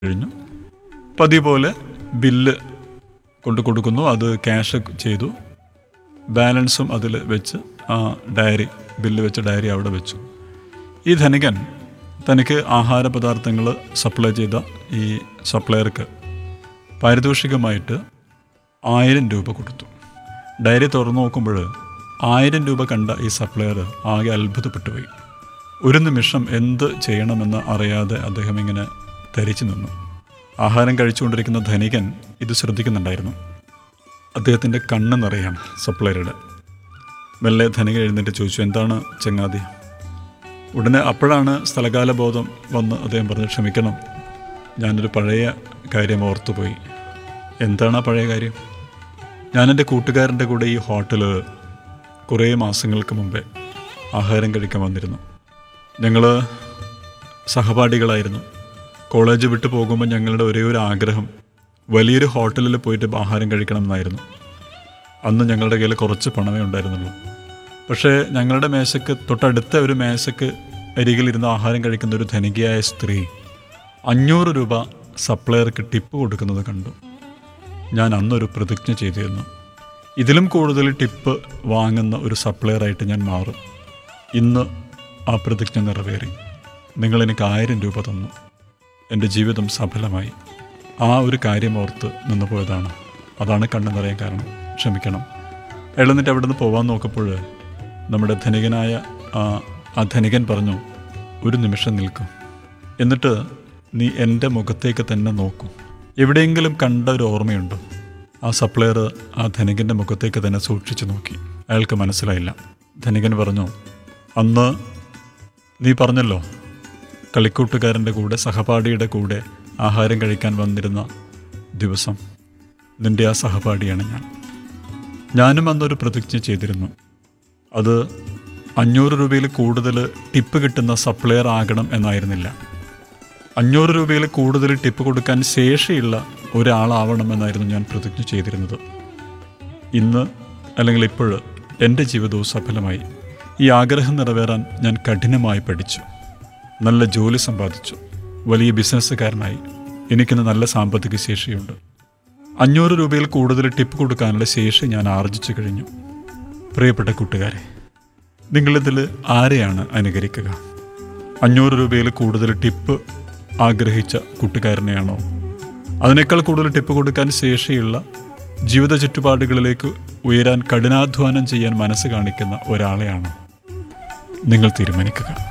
കഴിഞ്ഞു. പതിവ് പോലെ ബില്ല് കൊണ്ട് കൊടുക്കുന്നു. അത് ക്യാഷ് ചെയ്തു. ബാലൻസും അതിൽ വെച്ച് ആ ബില്ല് വെച്ച ഡയറി അവിടെ വെച്ചു. ഈ ധനികൻ തനിക്ക് ആഹാര പദാർത്ഥങ്ങൾ സപ്ലൈ ചെയ്ത ഈ സപ്ലയർക്ക് പാരിതോഷികമായിട്ട് 1000 രൂപ കൊടുത്തു. ഡയറി തുറന്നു നോക്കുമ്പോൾ 1000 രൂപ കണ്ട ഈ സപ്ലയർ ആകെ അത്ഭുതപ്പെട്ടു പോയി. ഒരു നിമിഷം എന്ത് ചെയ്യണമെന്ന് അറിയാതെ അദ്ദേഹം ഇങ്ങനെ ധരിച്ചു നിന്നു. ആഹാരം കഴിച്ചുകൊണ്ടിരിക്കുന്ന ധനികൻ ഇത് ശ്രദ്ധിക്കുന്നുണ്ടായിരുന്നു. അദ്ദേഹത്തിൻ്റെ കണ്ണ് നിറയാണ് സപ്ലയറുടെ. മെല്ലെ ധനികൻ എഴുന്നേറ്റ് ചോദിച്ചു, എന്താണ് ചങ്ങാതി? ഉടനെ അപ്പോഴാണ് സ്ഥലകാലബോധം വന്ന് അദ്ദേഹം പറഞ്ഞു, ക്ഷമിക്കണം, ഞാനൊരു പഴയ കാര്യം ഓർത്തുപോയി. എന്താണ് ആ പഴയ കാര്യം? ഞാനെൻ്റെ കൂട്ടുകാരൻ്റെ കൂടെ ഈ ഹോട്ടൽ കുറേ മാസങ്ങൾക്ക് മുമ്പേ ആഹാരം കഴിക്കാൻ വന്നിരുന്നു. ഞങ്ങൾ സഹപാഠികളായിരുന്നു. കോളേജ് വിട്ടു പോകുമ്പോൾ ഞങ്ങളുടെ ഒരേ ഒരു ആഗ്രഹം വലിയൊരു ഹോട്ടലിൽ പോയിട്ട് ആഹാരം കഴിക്കണം എന്നായിരുന്നു. അന്ന് ഞങ്ങളുടെ കയ്യിൽ കുറച്ച് പണമേ ഉണ്ടായിരുന്നുള്ളൂ. പക്ഷേ ഞങ്ങളുടെ മേശയ്ക്ക് തൊട്ടടുത്ത ഒരു മേശയ്ക്ക് അരികിലിരുന്ന് ആഹാരം കഴിക്കുന്ന ഒരു ധനികയായ സ്ത്രീ 500 രൂപ സപ്ലയർക്ക് ടിപ്പ് കൊടുക്കുന്നത് കണ്ടു. ഞാൻ അന്നൊരു പ്രതിജ്ഞ ചെയ്തിരുന്നു, ഇതിലും കൂടുതൽ ടിപ്പ് വാങ്ങുന്ന ഒരു സപ്ലയറായിട്ട് ഞാൻ മാറും. ഇന്ന് ആ പ്രതിജ്ഞ നിറവേറി. നിങ്ങളെനിക്ക് 1000 രൂപ തന്നു. എൻ്റെ ജീവിതം സഫലമായി. ആ ഒരു കാര്യം ഓർത്ത് നിന്ന് പോയതാണ്. അതാണ് കണ്ണു നിറയാൻ കാരണം. ക്ഷമിക്കണം. എന്നിട്ട് അവിടെ നിന്ന് പോകാൻ നോക്കപ്പോൾ നമ്മുടെ ധനികനായ ആ ധനികൻ പറഞ്ഞു, ഒരു നിമിഷം നിൽക്കും, എന്നിട്ട് നീ എൻ്റെ മുഖത്തേക്ക് തന്നെ നോക്കൂ. എവിടെയെങ്കിലും കണ്ട ഒരു ഓർമ്മയുണ്ടോ? ആ സപ്ലയർ ആ ധനികൻ്റെ മുഖത്തേക്ക് തന്നെ സൂക്ഷിച്ചു നോക്കി. അയാൾക്ക് മനസ്സിലായില്ല. ധനികൻ പറഞ്ഞു, അന്ന് നീ പറഞ്ഞല്ലോ കളിക്കൂട്ടുകാരൻ്റെ കൂടെ സഹപാഠിയുടെ കൂടെ ആഹാരം കഴിക്കാൻ വന്നിരുന്ന ദിവസം, നിൻ്റെ ആ സഹപാഠിയാണ് ഞാനും അന്നൊരു പ്രതിജ്ഞ ചെയ്തിരുന്നു. അത് 500 രൂപയിൽ കൂടുതൽ ടിപ്പ് കിട്ടുന്ന സപ്ലയർ ആകണം എന്നായിരുന്നില്ല. 500 രൂപയിൽ കൂടുതൽ ടിപ്പ് കൊടുക്കാൻ ശേഷിയുള്ള ഒരാളാവണമെന്നായിരുന്നു ഞാൻ പ്രതിജ്ഞ ചെയ്തിരുന്നത്. ഇന്ന് അല്ലെങ്കിൽ ഇപ്പോൾ എൻ്റെ ജീവിതവും സഫലമായി. ഈ ആഗ്രഹം നിറവേറാൻ ഞാൻ കഠിനമായി പഠിച്ചു, നല്ല ജോലി സമ്പാദിച്ചു, വലിയ ബിസിനസ്സുകാരനായി. എനിക്കിന്ന് നല്ല സാമ്പത്തിക ശേഷിയുണ്ട്. 500 രൂപയിൽ കൂടുതൽ ടിപ്പ് കൊടുക്കാനുള്ള ശേഷി ഞാൻ ആർജിച്ചു കഴിഞ്ഞു. പ്രിയപ്പെട്ട കൂട്ടുകാരെ, നിങ്ങളിതിൽ ആരെയാണ് അനുകരിക്കുക? 500 രൂപയിൽ കൂടുതൽ ടിപ്പ് ആഗ്രഹിച്ച കൂട്ടുകാരനെയാണോ? അതിനേക്കാൾ കൂടുതൽ ടിപ്പ് കൊടുക്കാൻ ശേഷിയുള്ള ജീവിത ചുറ്റുപാടുകളിലേക്ക് ഉയരാൻ കഠിനാധ്വാനം ചെയ്യാൻ മനസ്സ് കാണിക്കുന്ന ഒരാളെയാണോ? നിങ്ങൾ തീരുമാനിക്കുക.